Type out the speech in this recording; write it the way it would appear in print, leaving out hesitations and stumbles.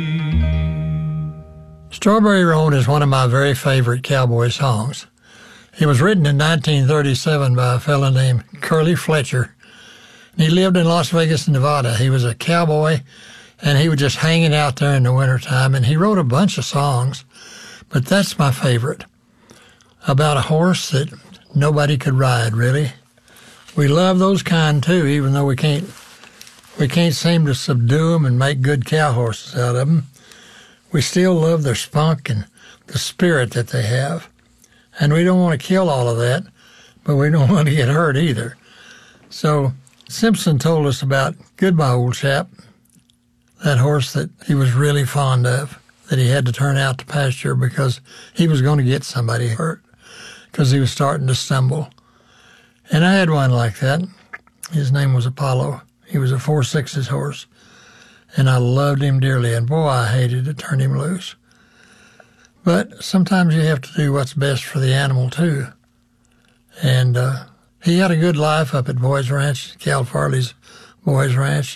Strawberry Road is one of my very favorite cowboy songs. It was written in 1937 by a fellow named Curly Fletcher. He lived in Las Vegas, Nevada. He was a cowboy, and he was just hanging out there in the wintertime, and he wrote a bunch of songs, but that's my favorite, about a horse that nobody could ride, really. We love those kind, too, even though we can't seem to subdue them and make good cow horses out of them. We still love their spunk and the spirit that they have. And we don't want to kill all of that, but we don't want to get hurt either. So Simpson told us about Goodbye Old Chap, that horse that he was really fond of, that he had to turn out to pasture because he was going to get somebody hurt because he was starting to stumble. And I had one like that. His name was Apollo. He was a 4/6 horse. And I loved him dearly, and boy, I hated to turn him loose. But sometimes you have to do what's best for the animal, too. And he had a good life up at Boys Ranch, Cal Farley's Boys Ranch.